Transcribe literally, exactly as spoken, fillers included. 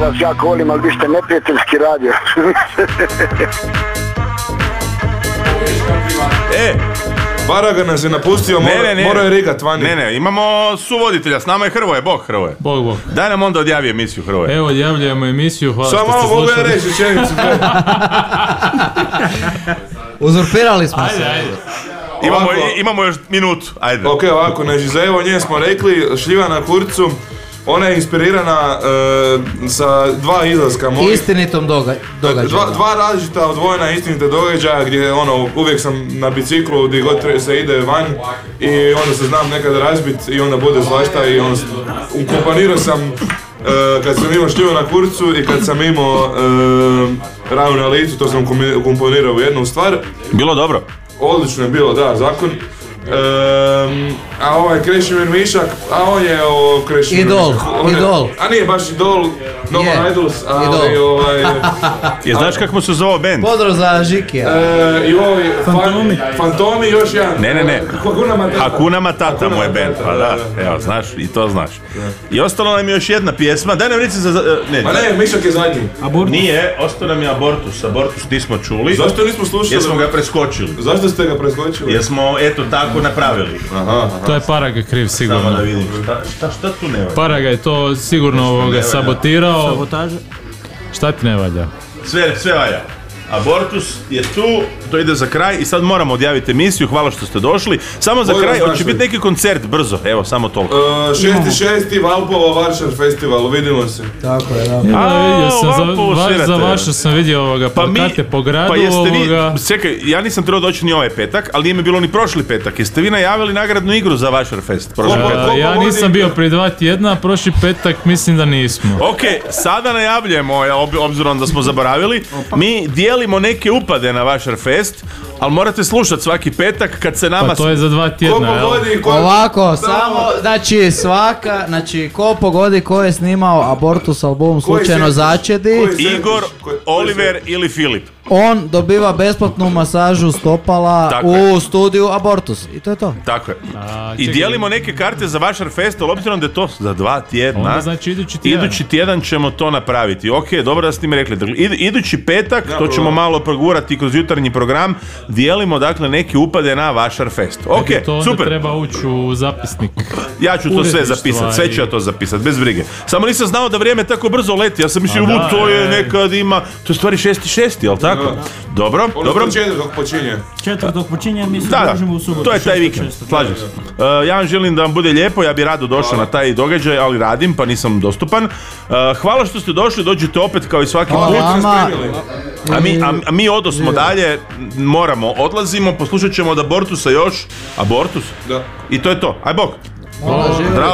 vas jako volim, ali vi ste neprijateljski radio. E, Baraga nas je napustio, mora, ne, ne, ne. mora je rigat vani. Ne, ne, imamo suvoditelja, s nama je Hrvoje, Bog Hrvoje. Bog, Bog. Daj nam onda odjavi emisiju Hrvoje. Evo, odjavljujemo emisiju, hvala Samo što ste malo mogu ja slušali. reći rečenicu. Uzurpirali smo se. Ajde, ajde. Imamo, Ovako. imamo još minutu, ajde. Ok, ovako, znači za evo nje smo rekli, šljiva na kurcu, ona je inspirirana e, sa dva izlaska mojih. Istinitom doga- događaju. Dva, dva različita odvojena istinita događaja gdje ono, uvijek sam na biciklu gdje god tre- se ide van i onda se znam nekad razbit i onda bude svašta i onda s- ukomponirao sam e, kad sam imao šljivu na kurcu i kad sam imao e, ranu na licu, to sam ukomi- ukomponirao u jednu stvar. Bilo dobro. Odlično je bilo, da, zakon. Ehm, a ovaj Krešimir Mišak, a on je o Krešimiru Idol, Mišaku. On je- idol. A nije baš idol, No Je, Idols, ali idol. ovaj... Je, znaš kako mu se zove band? Pozdrav za Žikija. E, I ovaj... Fantomi. Fantomi još jedan. Ne, ne, ne. Hakuna Matata. Hakuna Matata Hakuna mu je band, Matata, pa da, evo, znaš, i to znaš. I ostalo nam je još jedna pjesma, daj nam reci za... za- Ne, Ma ne, Mišak je zadnji. nije, ostao nam je Abortus, Abortus nismo čuli. Zašto nismo slušali? Jer smo ga preskočili. Zašto ste ga preskočili? Jer smo, eto, tako napravili. Aha, aha. To je Paraga kriv, Samo sigurno. da vidim, šta, šta, šta tu ne valja? Paraga je to sigurno ovoga sabotirao. Sabotaža. Šta ti ne valja? Sve, sve valja. Abortus je tu, to ide za kraj i sad moramo odjaviti emisiju, hvala što ste došli. Samo za Bolje kraj, vas hoće našli. biti neki koncert, brzo, evo, samo toliko. E, šesti šesti Valpovo Varšar festival, vidimo se. Tako je, da. Ja, A, vidio sam, za, ovako va, svirate. za vaše sam vidio ovoga Pa mi, plakate po gradu pa jeste ovoga. vi, čekaj, ja nisam trebao doći ni ovaj petak, ali nije mi bilo ni prošli petak. Jeste vi najavili nagradnu igru za Vašar Fest? Prošli Koliko- petak. A, koliko ja vodi- nisam bio prije dva tjedna, a prošli petak mislim da nismo. Ok, sada najavljujemo, ja, ob- obzirom da smo zaboravili, mi dijelimo neke upade na Vašar Fest, ali morate slušati svaki petak kad se nama... Pa to je za dva Ko tjedna, jel? pogodi, ko... Ovako, samo, znači svaka, znači ko pogodi ko je snimao Abortus album Koji slučajno se- začedi, koji se- Igor, koji- Oliver ili Filip. on dobiva besplatnu masažu stopala Tako u je. studiju Abortus. I to je to. Tako je. A, I čekaj, dijelimo neke karte za Vašar Fest, ali obzirom da je to za dva tjedna, Onda znači idući tjedan. idući tjedan ćemo to napraviti. Ok, dobro da ste mi rekli. Dakle, id- idući petak, Ja, to ćemo dobro. malo progurati kroz jutarnji program, dijelimo dakle neke upade na Vašar Fest. Ok, Dakle, to onda super. treba ući u zapisnik. Ja ću to sve uredništva zapisati, sve ću ja i- to zapisati, bez brige. Samo nisam znao da vrijeme tako brzo leti, ja sam mislio, A u, da, to je e. nekad ima, to je stvari šesti šesti, jel tako? Dobro, Ono dobro. četvrtog počinje. Četvrtog počinje, mi se Da, družimo u da, subotu. to je taj šestog, vikend, šestog. slažem se. Uh, ja vam želim da vam bude lijepo, ja bi rado došao na taj događaj, ali radim pa nisam dostupan. Uh, hvala što ste došli, dođite opet kao i svaki Hvala put. vama. A mi, a, a mi odosmo dalje, moramo, odlazimo, poslušat ćemo od Abortusa još. Abortus? Da. I to je to, aj bok. Hvala, živjeli. Zdravo.